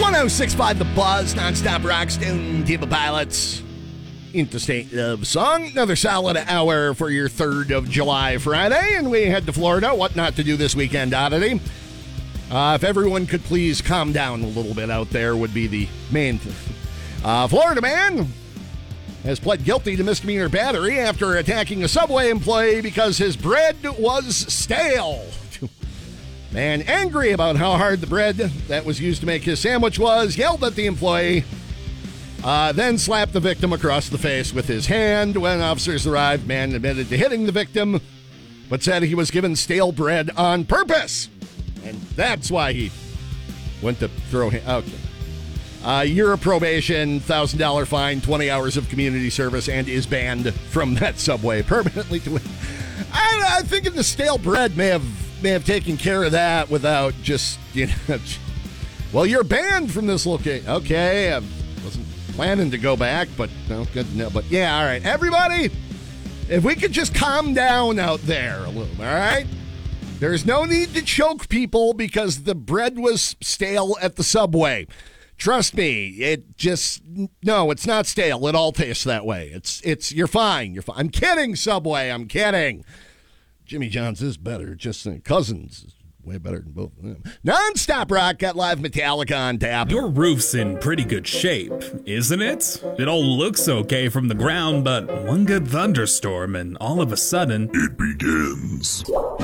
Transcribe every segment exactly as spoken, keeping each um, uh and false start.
one oh six point five The Buzz, nonstop rock, Stone Temple Pilots, Interstate Love Song. Another solid hour for your third of July Friday, and we head to Florida. What not to do this weekend, oddity. Uh, if everyone could please calm down a little bit out there would be the main thing. Uh, Florida man has pled guilty to misdemeanor battery after attacking a Subway employee because his bread was stale. Man, angry about how hard the bread that was used to make his sandwich was, yelled at the employee, uh, then slapped the victim across the face with his hand. When officers arrived, man admitted to hitting the victim, but said he was given stale bread on purpose. And that's why he went to throw him. Okay. Uh, year of probation, one thousand dollars fine, twenty hours of community service, and is banned from that Subway permanently. To I, I think the stale bread may have may have taken care of that without just, you know, well, you're banned from this location. Okay, I wasn't planning to go back, but no, good no, but yeah, all right. Everybody, if we could just calm down out there a little, all right? There's no need to choke people because the bread was stale at the Subway. Trust me, it just, no, it's not stale. It all tastes that way. It's, it's, you're fine. You're fine. I'm kidding, Subway. I'm kidding. Jimmy John's is better. Just saying. Cousins is way better than both of them. Non-stop rock got live Metallica on tap. Your roof's in pretty good shape, isn't it? It all looks okay from the ground, but one good thunderstorm and all of a sudden, it begins.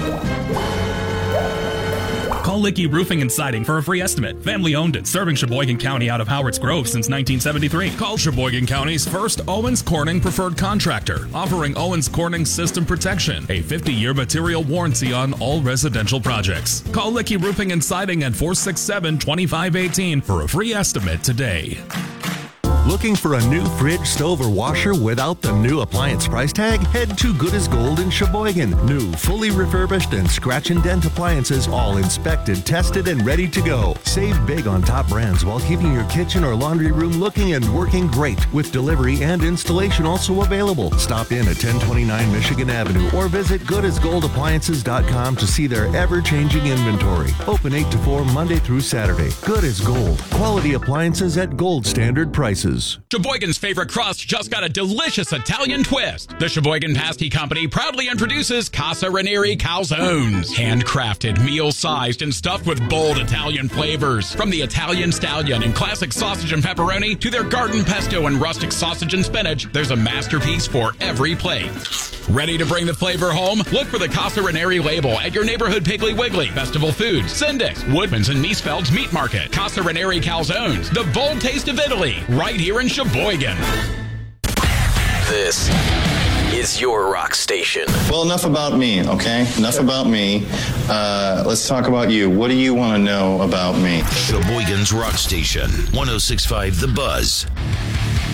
Call Licky Roofing and Siding for a free estimate. Family owned and serving Sheboygan County out of Howard's Grove since nineteen seventy-three. Call Sheboygan County's first Owens Corning preferred contractor, offering Owens Corning system protection, a fifty-year material warranty on all residential projects. Call Licky Roofing and Siding at four six seven, two five one eight for a free estimate today. Looking for a new fridge, stove, or washer without the new appliance price tag? Head to Good as Gold in Sheboygan. New, fully refurbished, and scratch and dent appliances, all inspected, tested, and ready to go. Save big on top brands while keeping your kitchen or laundry room looking and working great, with delivery and installation also available. Stop in at ten twenty-nine Michigan Avenue or visit good as gold appliances dot com to see their ever-changing inventory. Open eight to four Monday through Saturday. Good as Gold. Quality appliances at gold standard prices. Sheboygan's favorite crust just got a delicious Italian twist. The Sheboygan Pasty Company proudly introduces Casa Ranieri Calzones. Handcrafted, meal-sized, and stuffed with bold Italian flavors. From the Italian Stallion and classic sausage and pepperoni to their garden pesto and rustic sausage and spinach, there's a masterpiece for every plate. Ready to bring the flavor home? Look for the Casa Ranieri label at your neighborhood Piggly Wiggly, Festival Foods, Sindix, Woodman's, and Miesfeld's Meat Market. Casa Ranieri Calzones, the bold taste of Italy, right here in Sheboygan. This is your rock station. Well, enough about me, okay? Enough about me. Uh, let's talk about you. What do you want to know about me? Sheboygan's rock station, one oh six point five The Buzz.